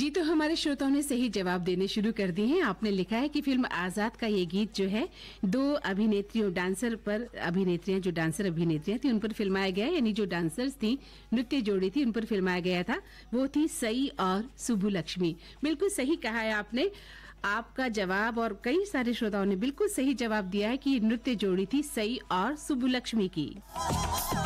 जी, तो हमारे श्रोताओं ने सही जवाब देने शुरू कर दिए हैं। आपने लिखा है कि फिल्म आजाद का ये गीत जो है 2 अभिनेत्रियों डांसर पर अभिनेत्रियां जो डांसर अभिनेत्रियां थी उन पर फिल्माया गया, यानी जो डांसर्स थी, नृत्य जोड़ी थी, उन पर फिल्माया गया था। वो थी सई और सुब्बुलक्ष्मी। बिल्कुल सही कहा है आपने। आपका जवाब और कई सारे श्रोताओं ने बिल्कुल सही जवाब दिया है कि ये नृत्य जोड़ी थी सई और सुब्बुलक्ष्मी की।